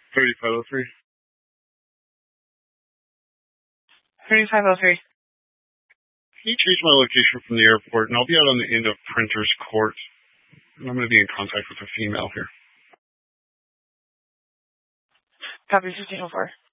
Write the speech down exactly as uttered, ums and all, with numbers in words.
thirty-five oh three. thirty-five oh three. Can you change my location from the airport, and I'll be out on the end of Printer's Court. And I'm going to be in contact with a female here. Copy fifteen oh four.